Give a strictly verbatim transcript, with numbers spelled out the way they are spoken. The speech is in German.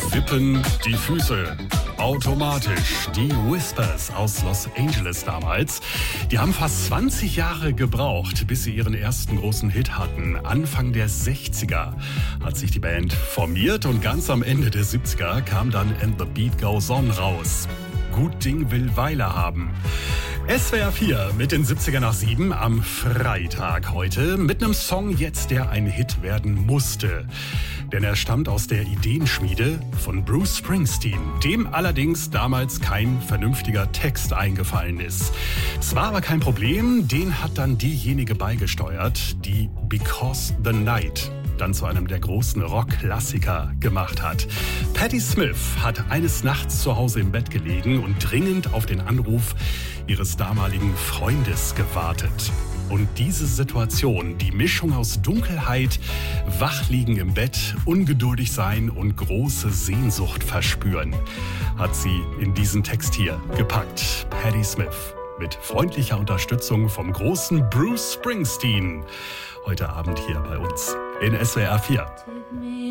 Wippen die Füße. Automatisch. Die Whispers aus Los Angeles damals. Die haben fast zwanzig Jahre gebraucht, bis sie ihren ersten großen Hit hatten. Anfang der sechziger hat sich die Band formiert und ganz am Ende der siebziger kam dann And the Beat Goes On raus. Gut Ding will Weile haben. S W R vier mit den siebziger nach sieben am Freitag heute mit einem Song jetzt, der ein Hit werden musste. Denn er stammt aus der Ideenschmiede von Bruce Springsteen, dem allerdings damals kein vernünftiger Text eingefallen ist. Es war aber kein Problem, den hat dann diejenige beigesteuert, die Because the Night dann zu einem der großen Rock-Klassiker gemacht hat. Patti Smith hat eines Nachts zu Hause im Bett gelegen und dringend auf den Anruf ihres damaligen Freundes gewartet. Und diese Situation, die Mischung aus Dunkelheit, Wachliegen im Bett, ungeduldig sein und große Sehnsucht verspüren, hat sie in diesen Text hier gepackt. Patti Smith mit freundlicher Unterstützung vom großen Bruce Springsteen. Heute Abend hier bei uns in S W R vier.